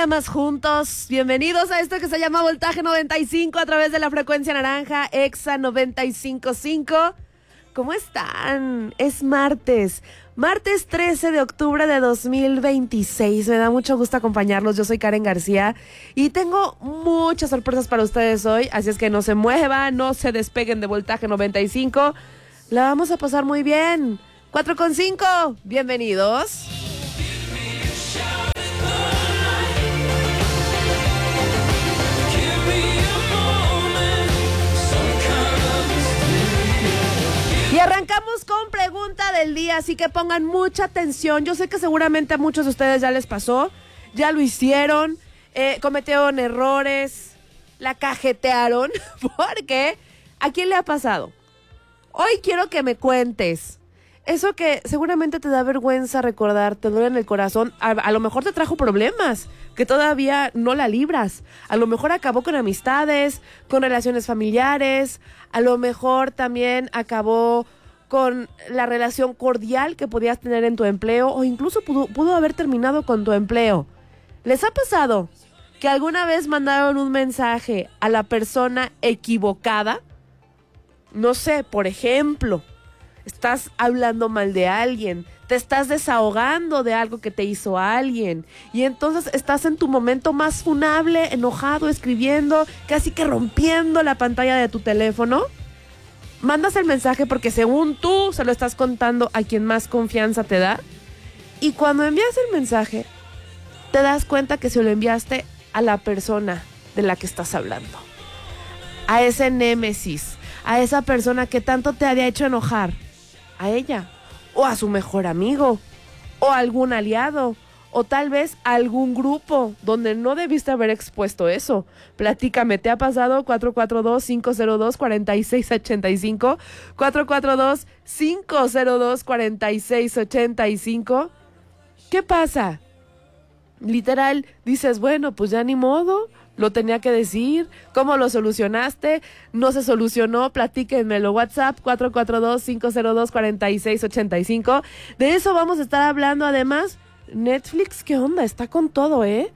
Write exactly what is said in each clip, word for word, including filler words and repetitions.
día más juntos. Bienvenidos a esto que se llama Voltaje noventa y cinco a través de la frecuencia naranja, Exa noventa y cinco punto cinco. ¿Cómo están? Es martes, martes trece de octubre de dos mil veintiséis. Me da mucho gusto acompañarlos. Yo soy Karen García y tengo muchas sorpresas para ustedes hoy, así es que no se muevan, no se despeguen de Voltaje noventa y cinco. La vamos a pasar muy bien. cuatro con cinco. Bienvenidos. Y arrancamos con pregunta del día, así que pongan mucha atención. Yo sé que seguramente a muchos de ustedes ya les pasó, ya lo hicieron, eh, cometieron errores, la cajetearon, porque ¿a quién le ha pasado? Hoy quiero que me cuentes eso que seguramente te da vergüenza recordar, te duele en el corazón, a, a lo mejor te trajo problemas, que todavía no la libras, a lo mejor acabó con amistades, con relaciones familiares, a lo mejor también acabó con la relación cordial que podías tener en tu empleo, o incluso pudo, pudo haber terminado con tu empleo. ¿Les ha pasado que alguna vez mandaron un mensaje a la persona equivocada? No sé, por ejemplo, estás hablando mal de alguien, te estás desahogando de algo que te hizo alguien, y entonces estás en tu momento más funable, enojado, escribiendo, casi que rompiendo la pantalla de tu teléfono. Mandas el mensaje porque según tú se lo estás contando a quien más confianza te da, y cuando envías el mensaje te das cuenta que se lo enviaste a la persona de la que estás hablando, a ese némesis, a esa persona que tanto te había hecho enojar, a ella, o a su mejor amigo, o a algún aliado, o tal vez a algún grupo donde no debiste haber expuesto eso. Platícame, ¿te ha pasado? cuatro cuatro dos, cinco cero dos, cuatro seis ocho cinco, cuatro cuatro dos, cinco cero dos, cuatro seis ocho cinco. ¿Qué pasa? Literal, dices, bueno, pues ya ni modo, lo tenía que decir. ¿Cómo lo solucionaste? No se solucionó, platíquenmelo. WhatsApp cuatro cuatro dos, cinco cero dos, cuatro seis ocho cinco. De eso vamos a estar hablando. Además, Netflix, ¿qué onda? Está con todo, ¿eh?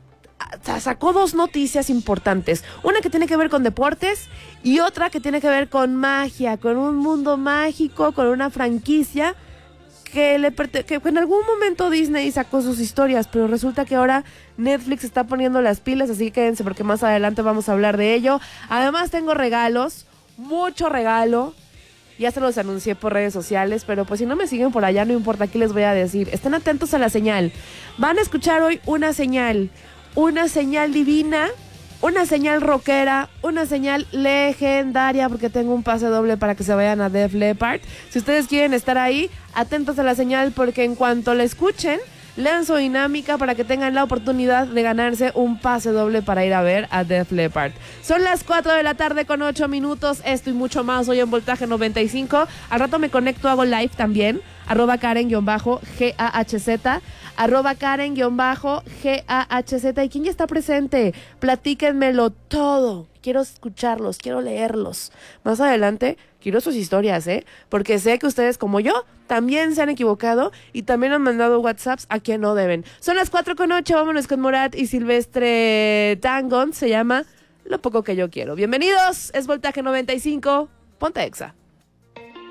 Sacó dos noticias importantes. Una que tiene que ver con deportes y otra que tiene que ver con magia, con un mundo mágico, con una franquicia que, le perte- que en algún momento Disney sacó sus historias, pero resulta que ahora Netflix está poniendo las pilas, así que quédense porque más adelante vamos a hablar de ello. Además tengo regalos, mucho regalo, ya se los anuncié por redes sociales, pero pues si no me siguen por allá no importa, aquí les voy a decir. Estén atentos a la señal, van a escuchar hoy una señal, una señal divina, una señal rockera, una señal legendaria, porque tengo un pase doble para que se vayan a Def Leppard. Si ustedes quieren estar ahí, atentos a la señal, porque en cuanto la escuchen, lanzo dinámica para que tengan la oportunidad de ganarse un pase doble para ir a ver a Def Leppard. Son las cuatro de la tarde con ocho minutos, esto y mucho más hoy en Voltaje noventa y cinco. Al rato me conecto, hago live también, arroba Karen-G A H Z, arroba Karen-G A H Z. ¿Y quién ya está presente? Platíquenmelo todo. Quiero escucharlos, quiero leerlos. Más adelante quiero sus historias, ¿eh? Porque sé que ustedes, como yo, también se han equivocado y también han mandado WhatsApps a quien no deben. Son las cuatro con ocho, vámonos con Morat y Silvestre Dangond. Se llama Lo Poco Que Yo Quiero. Bienvenidos, es Voltaje noventa y cinco, ponte Exa.